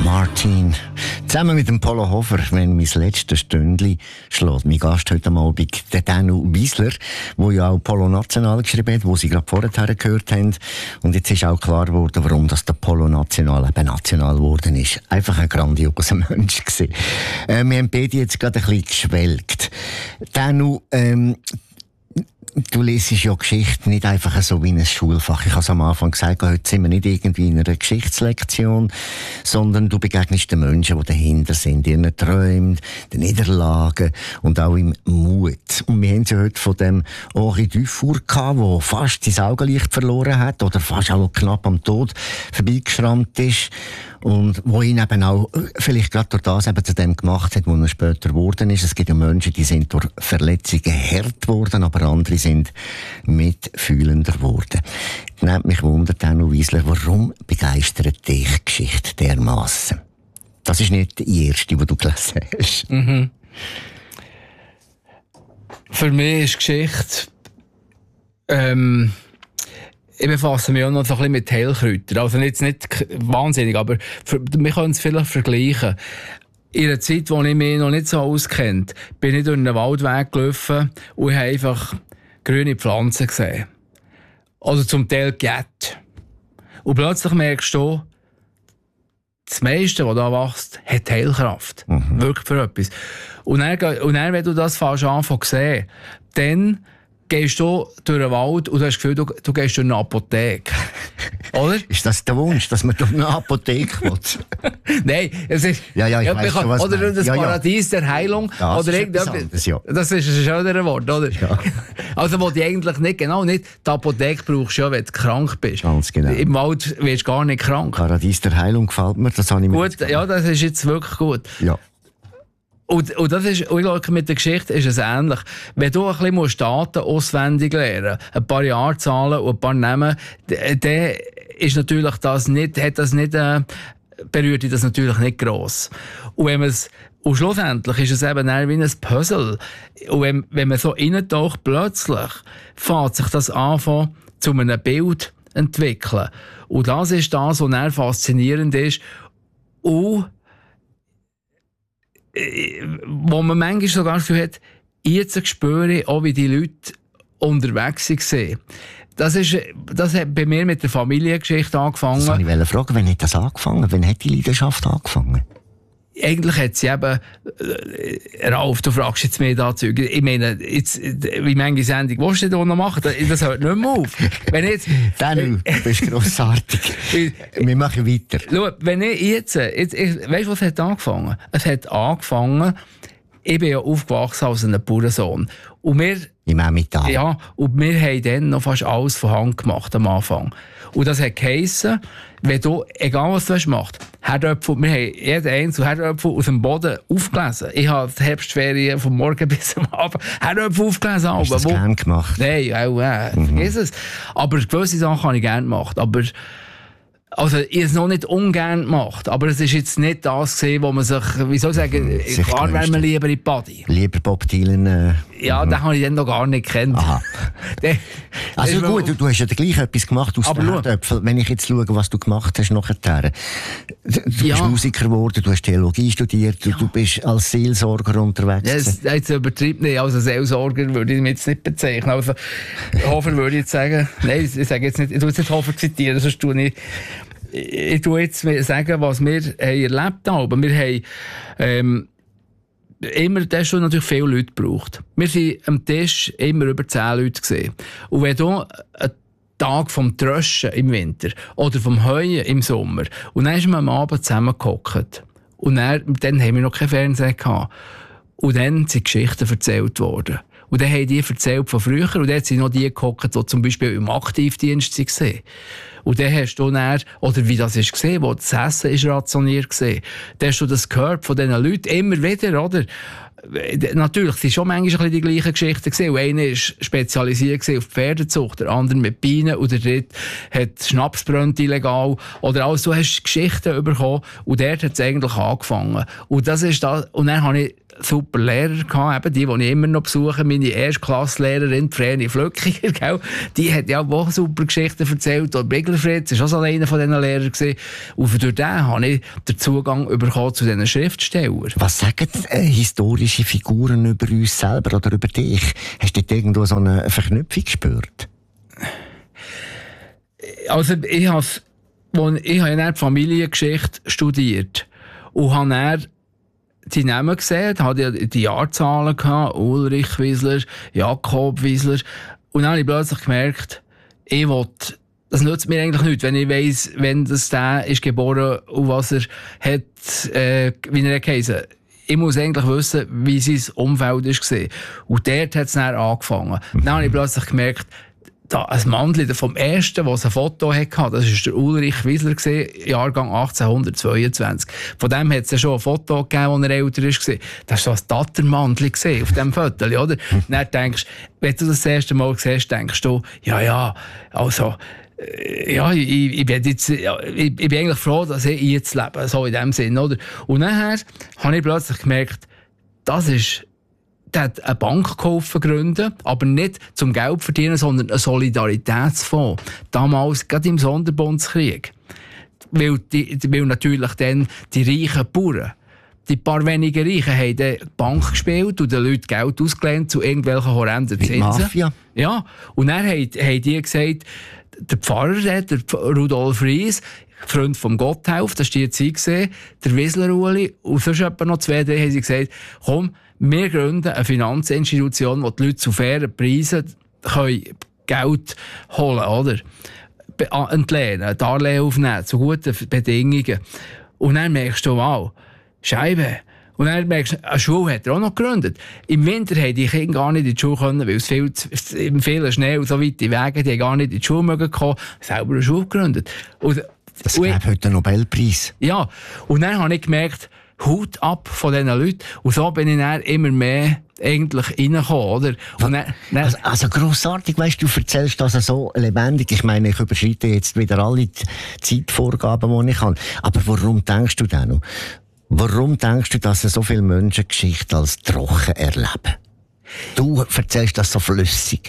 Martin. Zusammen mit dem Polo Hofer, wenn mein letztes Stündli schlägt. Mein Gast heute Abend, der Danu Wiesler, der ja auch Polo National geschrieben hat, wo Sie gerade vorher gehört haben. Und jetzt ist auch klar geworden, warum das der Polo National eben national geworden ist. Einfach ein grandioser Mensch gewesen. Wir haben beide jetzt gerade ein bisschen geschwelgt. Danu, du lesest ja Geschichte nicht einfach so wie ein Schulfach. Ich habe es am Anfang gesagt, heute sind wir nicht irgendwie in einer Geschichtslektion, sondern du begegnest den Menschen, die dahinter sind, ihren Träumen, den Niederlagen und auch im Mut. Und wir haben ja heute von dem Henri Dufour gehabt, der fast sein Augenlicht verloren hat oder fast auch knapp am Tod vorbeigeschrammt ist. Und wo ihn eben auch vielleicht gerade durch das eben zu dem gemacht hat, wo er später geworden ist. Es gibt ja Menschen, die sind durch Verletzungen hart geworden, aber andere sind mitfühlender geworden. Nehmt mich Wunder, Danu Wiesler, warum begeistert dich Geschichte dermassen? Das ist nicht die erste, die du gelesen hast. Mhm. Für mich ist Geschichte, ich befasse mich auch noch so ein bisschen mit Heilkräutern. Also nicht wahnsinnig, aber wir können es vielleicht vergleichen. In einer Zeit, wo ich mich noch nicht so auskenne, bin ich durch einen Waldweg gelaufen und habe einfach grüne Pflanzen gesehen. Oder zum Teil Gett. Und plötzlich merkst du, das meiste, was da wächst, hat Heilkraft. Mhm. Wirklich für etwas. Und dann, wenn du das fast anfängst zu sehen, dann gehst du durch den Wald und du hast das Gefühl, du gehst durch eine Apotheke. Oder? Ist das der Wunsch, dass man durch eine Apotheke will? Nein, es ist... Ja, ich weiss schon, was oder das Paradies der Heilung. Das oder ist etwas anderes, ja. Das ist ein schöneres Wort, oder? Ja. Also, wo du eigentlich nicht, die Apotheke brauchst du ja, wenn du krank bist. Ganz genau. Im Wald wirst du gar nicht krank. Paradies der Heilung gefällt mir, das habe ich mir gut, ja, das ist jetzt wirklich gut. Ja. Und das ist, ich glaube, mit der Geschichte ist es ähnlich. Wenn du ein bisschen Daten auswendig lernen musst, ein paar Jahrzahlen und ein paar Namen, dann ist natürlich berührt dich das natürlich nicht gross. Und schlussendlich ist es eben eher wie ein Puzzle. Und wenn man so reintaucht, plötzlich fängt sich das an, zu einem Bild entwickeln. Und das ist das, was dann faszinierend ist. Und wo man manchmal sogar das Gefühl hat, jetzt spüre ich auch, wie die Leute unterwegs waren. Das hat bei mir mit der Familiengeschichte angefangen. Das wollte ich fragen, wann hat das angefangen? Wann hat die Leidenschaft angefangen? Eigentlich hat sie eben, Ralf, du fragst jetzt mehr dazu. Ich meine, jetzt, wie manche Sendung willst du denn noch machen? Das hört nicht mehr auf. Wenn jetzt, Danu, du bist grossartig. Wir machen weiter. Schau, wenn ich jetzt weißt du, was hat angefangen? Es hat angefangen, ich bin ja aufgewachsen als ein Bauernsohn. Und wir, im Emmental. Ja, und wir haben dann noch fast alles von Hand gemacht am Anfang. Und das hat geheissen, wenn du, egal was du hast gemacht, Herdöpfel, wir haben jeden einzelnen Herdöpfel aus dem Boden aufgelesen. Ich habe die Herbstferien vom Morgen bis am Abend Herdöpfel aufgelesen. Hast du das gern gemacht? Nein, vergiss es. Aber gewisse Sachen habe ich gerne gemacht. Aber also, ich habe es noch nicht ungern gemacht, aber es ist jetzt nicht das gesehen, wo man sich, wie soll ich sagen, klar wäre man lieber in Body. Lieber Bob Dylan. Ja, den habe ich dann noch gar nicht gekannt. Aha. Also gut, du hast ja gleich etwas gemacht aus den Herdöpfeln. Wenn ich jetzt schaue, was du gemacht hast nachher. Du bist Musiker geworden, du hast Theologie studiert, du bist als Seelsorger unterwegs. Ja, jetzt übertreibt nicht. Also Seelsorger würde ich mich jetzt nicht bezeichnen. Also Hofer würde ich jetzt sagen, nein, ich sage jetzt nicht, ich tue jetzt nicht Hofer zitieren, sonst tue ich tue jetzt sagen, was wir erlebt haben. Wir haben immer, das schon natürlich viele Leute gebraucht. Wir waren am Tisch immer über 10 Leute gesehen. Und wenn du einen Tag vom Tröschen im Winter oder vom Heuen im Sommer und dann ist man am Abend zusammengehockt und dann haben wir noch kein Fernsehen gehabt. Und dann sind Geschichten erzählt worden. Und dann haben die erzählt von früher und dann sind noch die gehockt, die zum Beispiel im Aktivdienst waren. Und dann hast du dann, oder wie das ist gesehen, wo das Essen ist rationiert gesehen, dann hast du das gehört von diesen Leuten immer wieder, oder? Natürlich, es waren schon manchmal die gleichen Geschichten gewesen. Und einer war spezialisiert auf die Pferdezucht, der andere mit Bienen, oder der hat Schnaps brennt illegal, oder alles. Du hast Geschichten bekommen, und dort hat es eigentlich angefangen. Und das ist das, und dann habe ich super Lehrer gehabt, eben die ich immer noch besuche, meine Erstklasslehrerin, Vreni Flückiger, gell? Die hat ja auch super Geschichten erzählt. Und Bigler Fritz war auch so einer von diesen Lehrern gewesen. Und durch den habe ich den Zugang bekommen zu diesen Schriftstellern. Was sagen historische Figuren über uns selber oder über dich? Hast du dort irgendwo so eine Verknüpfung gespürt? Also ich habe ja die Familiengeschichte studiert und habe dann die Namen gesehen, hatte die Jahrzahlen gehabt, Ulrich Wiesler, Jakob Wiesler, und dann habe ich plötzlich gemerkt, das nützt mir eigentlich nichts, wenn ich weiss, wenn das der ist geboren und was er hat, wie er geheißen. Ich muss eigentlich wissen, wie sein Umfeld war. Und dort hat es dann angefangen. Dann habe ich plötzlich gemerkt, da ein Mandli vom ersten, was ein Foto hatte, das war der Ulrich Wiesler, Jahrgang 1822. Von dem hat es ja schon ein Foto gegeben, als er älter war. Das war so ein Tattermandli auf diesem Foto, oder? Dann denkst du, wenn du das erste Mal siehst, denkst du, also, ich bin eigentlich froh, dass ich jetzt lebe, so in dem Sinn, oder? Und nachher habe ich plötzlich gemerkt, der hat eine Bank gründen, aber nicht zum Geld verdienen, sondern einen Solidaritätsfonds. Damals, gerade im Sonderbundskrieg. Weil natürlich dann die reichen Bauern, die paar wenige Reichen, haben die Bank gespielt und den Leuten Geld ausgelehnt zu irgendwelchen horrenden Zinsen. Mafia. Ja, und dann haben die gesagt, der Pfarrer, der Rudolf Ries, Freund vom Gotthelf, das war die Zeit gesehen, der Wiesler Ueli, und sonst etwa noch 2, 3 haben sie gesagt, komm, wir gründen eine Finanzinstitution, wo die Leute zu fairen Preisen Geld holen können, oder? Entlehnen, Darlehen aufnehmen, zu guten Bedingungen. Und dann merkst du, wow, Scheibe. Und dann merkst du, eine Schule hat er auch noch gegründet. Im Winter haben die Kinder gar nicht in die Schule können, weil es viel Schnee und so weite Wege, die haben gar nicht in die Schule mögen kommen, selber eine Schule gegründet. Das gäbe heute einen Nobelpreis. Ja, und dann habe ich gemerkt, Hut ab von diesen Leuten. Und so bin ich dann immer mehr eigentlich reingekommen, oder? Und dann also grossartig, weißt du, erzählst das so lebendig. Ich meine, ich überschreite jetzt wieder alle Zeitvorgaben, die ich habe. Aber warum denkst du denn noch? Warum denkst du, dass so viele Menschen Geschichte als trocken erleben? Du erzählst das so flüssig.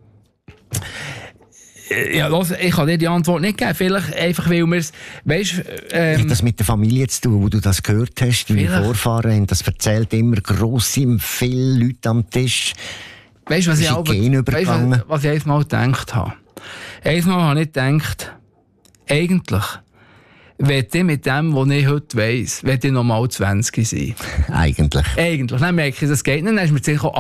Ja, los, ich kann dir die Antwort nicht geben. Vielleicht einfach, weil wir es, weißt, hat das mit der Familie zu tun, wo du das gehört hast? Deine Vorfahren haben das erzählt, immer grosse, viele Leute am Tisch. Weißt du, was ich einmal gedacht habe? Einmal habe ich gedacht, eigentlich, wenn ich mit dem, was ich heute weiss, will ich noch mal 20 sein. Eigentlich. Dann merke ich, das geht nicht. Dann ist mir gedacht,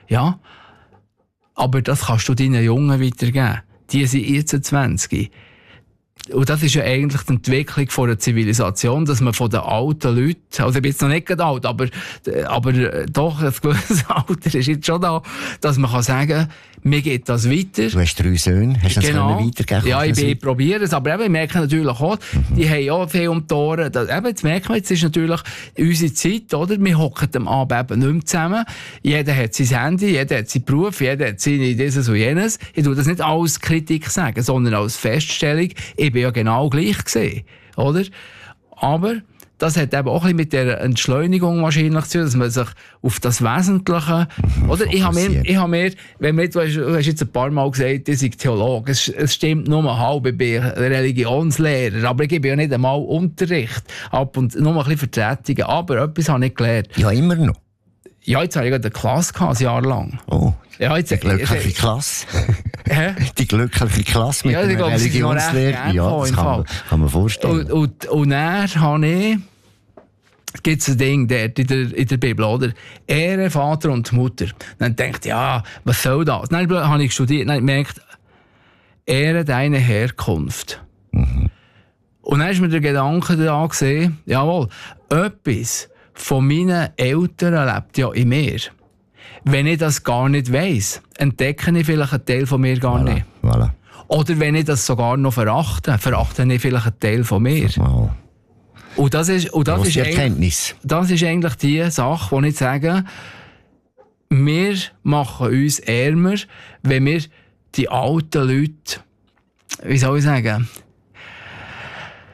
aber das kannst du deinen Jungen weitergeben. Die sind jetzt 20. Und das ist ja eigentlich die Entwicklung von einer Zivilisation, dass man von den alten Leuten, also ich bin jetzt noch nicht gerade alt, aber doch, ein gewisses Alter ist jetzt schon da, dass man kann sagen, mir geht das weiter. Du hast 3 Söhne, hast du das weitergeben? Ja, ich probiere es, aber eben, ich merke natürlich auch, die haben ja viel um die Ohren. Jetzt merkt man, jetzt ist natürlich unsere Zeit, oder? Wir hocken am Abend eben nicht mehr zusammen. Jeder hat sein Handy, jeder hat seinen Beruf, jeder hat seine dieses und jenes. Ich tue das nicht als Kritik sagen, sondern als Feststellung. Ich bin ja genau gleich gesehen, oder? Aber das hat eben auch ein bisschen mit der Entschleunigung wahrscheinlich zu tun, dass man sich auf das Wesentliche, oder? Ich habe mir, du hast jetzt ein paar Mal gesagt, ich sei Theologe. Es stimmt nur halb, ich bin Religionslehrer, aber ich gebe ja nicht einmal Unterricht. Ab und nur ein bisschen Vertretungen. Aber etwas habe ich gelernt. Ja, immer noch. Ja, jetzt habe ich eine Klasse gehabt, ein Jahr lang. Oh, ja, jetzt, die glückliche Klasse. Die glückliche Klasse mit dem Religionslehrer. Ja, das kann man vorstellen. Und dann habe ich, gibt es ein Ding dort in der Bibel, oder? Ehre Vater und Mutter. Dann denkt ja, was soll das? Dann habe ich studiert, dann gemerkt, ehre deine Herkunft. Und dann ist mir der Gedanke da gesehen, jawohl, etwas von meinen Eltern lebt ja in mir. Wenn ich das gar nicht weiss, entdecke ich vielleicht einen Teil von mir gar nicht. Voilà. Oder wenn ich das sogar noch verachte ich vielleicht einen Teil von mir. Wow. Und das ist Erkenntnis. Das ist eigentlich die Sache, wo ich sage, wir machen uns ärmer, wenn wir die alten Leute, wie soll ich sagen,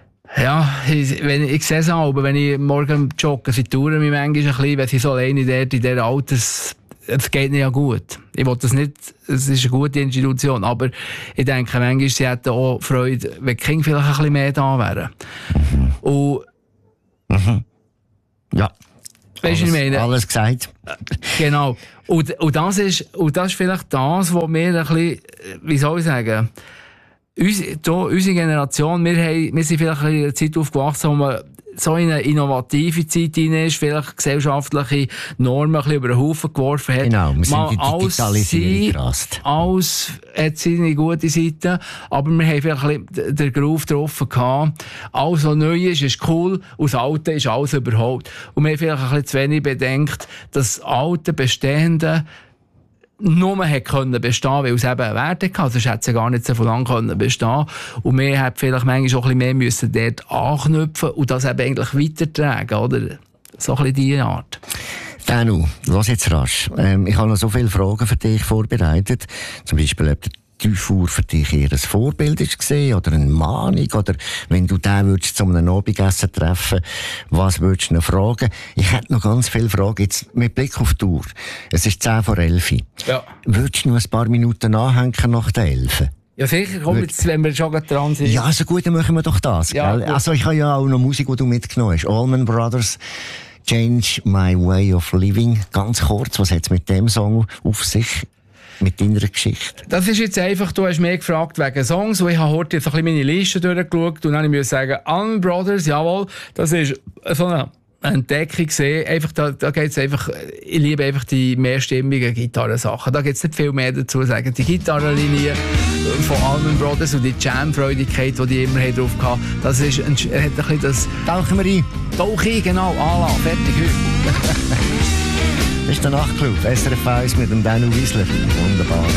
Ja, ich sehe es auch, wenn ich morgen jogge, sie touren mich manchmal ein bisschen, wenn sie so alleine dort in dieser Alters... Es geht nicht ja gut. Ich will das nicht, es ist eine gute Institution, aber ich denke, manchmal sie hätten auch Freude, wenn die Kinder vielleicht ein bisschen mehr da wären. Und ja. Weißt du, ich meine? Alles gesagt. Genau. Und das ist vielleicht das, was wir ein bisschen, wie soll ich sagen, unsere Generation, wir sind vielleicht in einer Zeit aufgewachsen, wo man so in eine innovative Zeit hinein ist, vielleicht gesellschaftliche Normen ein bisschen über den Haufen geworfen hat. Genau, wir sind die Digitalisierung gerast. Alles hat seine gute Seite, aber wir haben vielleicht ein bisschen den Groove getroffen gehabt. Alles, was neu ist cool, und das Alte ist alles überholt. Und wir haben vielleicht ein bisschen zu wenig bedenkt, dass das alte, bestehende nur hat können bestehen, weil es eben einen Wert hatte. Sonst hätte es gar nicht so lange können bestehen. Und wir hätten vielleicht manchmal auch ein bisschen mehr müssen dort anknüpfen und das eben eigentlich weitertragen, oder? So ein bisschen diese Art. Danu, lass jetzt rasch. Ich habe noch so viele Fragen für dich vorbereitet. Zum Beispiel, ob der Dufour für dich eher ein Vorbild war oder eine Mahnung, oder wenn du den würdest zu einem Abendessen treffen, was würdest du noch fragen? Ich hätte noch ganz viele Fragen, jetzt mit Blick auf die Uhr. Es ist 10:11. Ja. Würdest du noch ein paar Minuten anhängen nach der 11? Ja, sicher, komm jetzt, wenn wir schon dran sind. Ja, so gut, dann machen wir doch das. Ja, gell? Also ich habe ja auch noch Musik, die du mitgenommen hast. Allman Brothers, Change My Way of Living. Ganz kurz, was hat es mit dem Song auf sich? Mit deiner Geschichte? Das ist jetzt einfach, du hast mich gefragt wegen Songs, und ich habe heute jetzt ein bisschen meine Liste durchgeschaut und dann musste ich sagen, Allman Brothers, jawohl, das ist so eine Entdeckung gesehen. Einfach, da geht's einfach, ich liebe einfach die mehrstimmigen Gitarrensachen. Da gibt es nicht viel mehr dazu zu sagen. Die Gitarrenlinie von Allman Brothers und die Jam-Freudigkeit, die immer drauf hatten, das ist hat ein bisschen das... Tauchen wir ein. Tauch ein, genau, Ala, fertig heute. Das ist der Nachtclub, SRF 1 mit dem Danu Wiesler. Wunderbar.